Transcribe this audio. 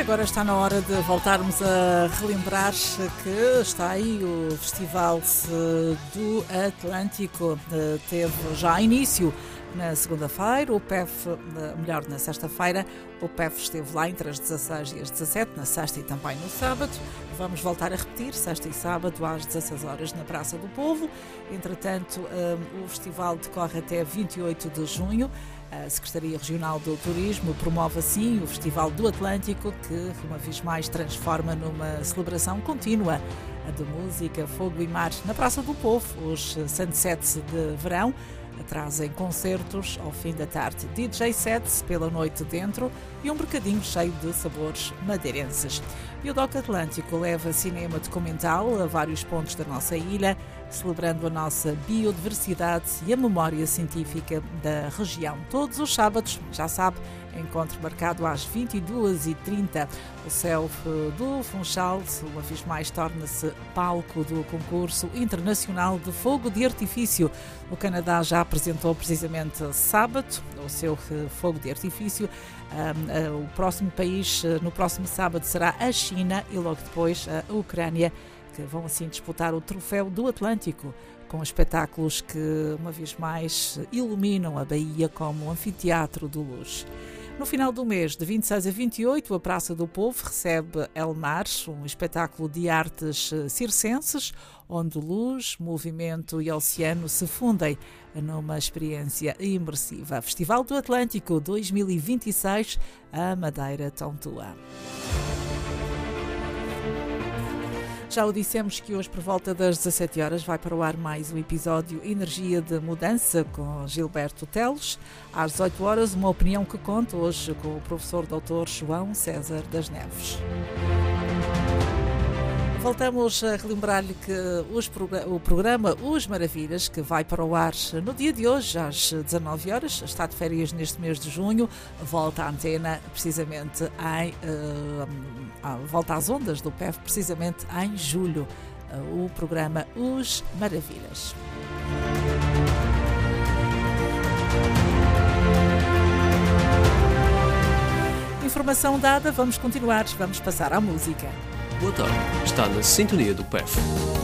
Agora está na hora de voltarmos a relembrar que está aí o Festival do Atlântico. Teve já início na segunda-feira, o PEF, melhor, na sexta-feira, o PEF esteve lá entre as 16 e as 17, na sexta e também no sábado. Vamos voltar a repetir, sexta e sábado, às 16 horas na Praça do Povo. Entretanto, o festival decorre até 28 de junho. A Secretaria Regional do Turismo promove assim o Festival do Atlântico, que uma vez mais transforma numa celebração contínua de música, fogo e mar na Praça do Povo. Os sunsets de verão trazem concertos ao fim da tarde, DJ sets pela noite dentro e um mercadinho cheio de sabores madeirenses. E o DOC Atlântico leva cinema documental a vários pontos da nossa ilha, celebrando a nossa biodiversidade e a memória científica da região. Todos os sábados, já sabe, encontro marcado às 22h30. O céu do Funchal, uma vez mais, torna-se palco do concurso internacional de fogo de artifício. O Canadá já apresentou precisamente sábado o seu fogo de artifício. O próximo país, no próximo sábado, será a China e logo depois a Ucrânia, que vão assim disputar o Troféu do Atlântico, com espetáculos que, uma vez mais, iluminam a Baía como um anfiteatro de luz. No final do mês, de 26 a 28, a Praça do Povo recebe El Mar, um espetáculo de artes circenses, onde luz, movimento e oceano se fundem numa experiência imersiva. Festival do Atlântico 2026, a Madeira tão tua. Já o dissemos que hoje, por volta das 17 horas, vai para o ar mais um episódio Energia de Mudança com Gilberto Teles. Às 18 horas, uma opinião que conta hoje com o professor Dr. João César das Neves. Voltamos a relembrar-lhe que o programa Os Maravilhas, que vai para o ar no dia de hoje, às 19 horas, está de férias neste mês de junho, volta à antena precisamente volta às ondas do PEF precisamente em julho, o programa Os Maravilhas. Informação dada, vamos continuar, vamos passar à música. Boa tarde, está na sintonia do PEF.